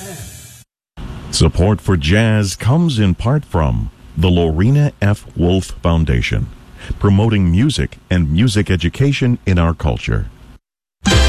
Support for jazz comes in part from the Lorena F. Wolf Foundation, promoting music and music education in our culture.